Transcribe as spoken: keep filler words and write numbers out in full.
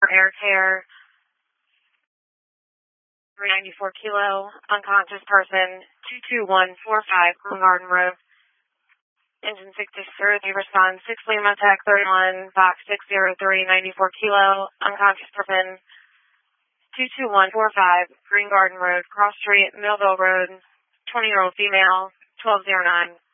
for air care. three ninety-four kilo, unconscious person, two two one four five Green Garden Road. Engine sixty-three, respond six Lima Tech thirty-one, box six zero three, ninety-four kilo, unconscious person, two two one four five Green Garden Road, Cross Street, Millville Road, twenty-year-old female, twelve oh nine.